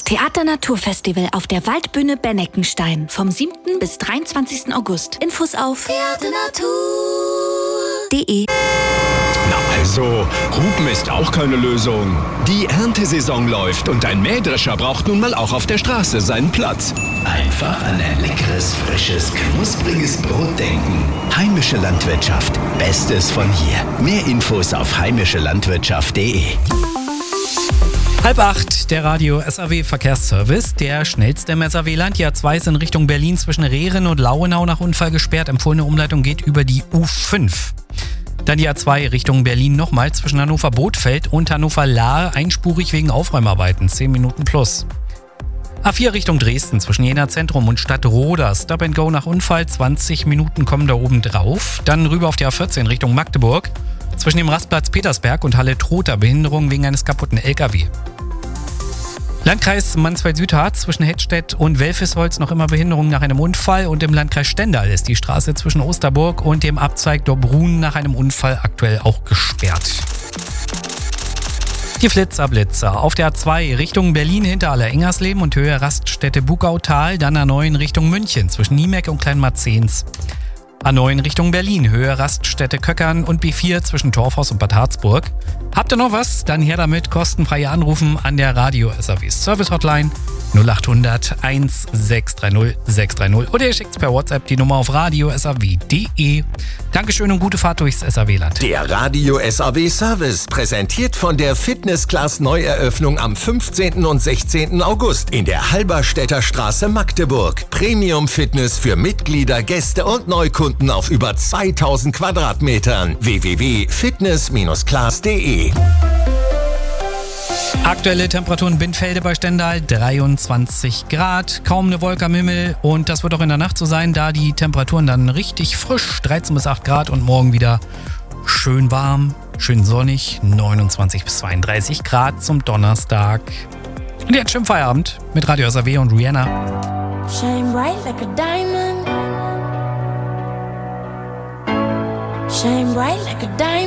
Theater Naturfestival auf der Waldbühne Benneckenstein vom 7. bis 23. August. Infos auf theaternatur.de. Na also, Hupen ist auch keine Lösung. Die Erntesaison läuft und ein Mähdrescher braucht nun mal auch auf der Straße seinen Platz. Einfach an ein leckeres, frisches, knuspriges Brot denken. Heimische Landwirtschaft. Bestes von hier. Mehr Infos auf heimischelandwirtschaft.de. 7:30, der Radio SAW Verkehrsservice. Der schnellste im SAW-Land. Die A2 ist in Richtung Berlin zwischen Rehren und Lauenau nach Unfall gesperrt. Empfohlene Umleitung geht über die U5. Dann die A2 Richtung Berlin nochmal zwischen Hannover-Bothfeld und Hannover-Lahr einspurig wegen Aufräumarbeiten. 10 Minuten plus. A4 Richtung Dresden zwischen Jena Zentrum und Stadtroda. Stop and Go nach Unfall. 20 Minuten kommen da oben drauf. Dann rüber auf die A14 Richtung Magdeburg. Zwischen dem Rastplatz Petersberg und Halle-Trotha Behinderung wegen eines kaputten LKW. Landkreis Mansfeld-Südharz zwischen Hettstedt und Welfesholz noch immer Behinderung nach einem Unfall. Und im Landkreis Stendal ist die Straße zwischen Osterburg und dem Abzweig Dobrunen nach einem Unfall aktuell auch gesperrt. Die Flitzer-Blitzer. Auf der A2 Richtung Berlin hinter Aller-Engersleben und Höhe Raststätte Bugautal. Dann A9 Richtung München zwischen Niemeck und Kleinmarzens. A9 Richtung Berlin, Höhe Raststätte Köckern und B4 zwischen Torfhaus und Bad Harzburg. Habt ihr noch was? Dann her damit, kostenfreie Anrufen an der Radio SAW Service Hotline 0800 1630 630 oder ihr schickt per WhatsApp die Nummer auf radiosaw.de. Dankeschön und gute Fahrt durchs SAW-Land. Der Radio SAW Service, präsentiert von der Fitness-Class Neueröffnung am 15. und 16. August in der Halberstädter Straße Magdeburg. Premium-Fitness für Mitglieder, Gäste und Neukunden auf über 2000 Quadratmetern. www.fitness-class.de. Aktuelle Temperaturen Bindfelde bei Stendal 23 Grad, kaum eine Wolke am Himmel und das wird auch in der Nacht so sein, da die Temperaturen dann richtig frisch, 13 bis 8 Grad und morgen wieder schön warm, schön sonnig, 29 bis 32 Grad zum Donnerstag. Und jetzt schönen Feierabend mit Radio SAW und Rihanna. Shine bright like a diamond. Shine bright like a diamond.